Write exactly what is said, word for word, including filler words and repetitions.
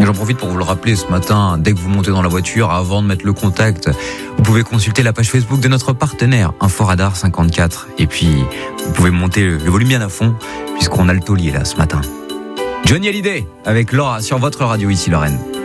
j'en profite pour vous le rappeler ce matin, dès que vous montez dans la voiture, avant de mettre le contact, vous pouvez consulter la page Facebook de notre partenaire, Inforadar cinquante-quatre. Et puis, vous pouvez monter le volume bien à fond, puisqu'on a le taulier là ce matin. Johnny Hallyday avec Laura sur votre radio ici, Lorraine.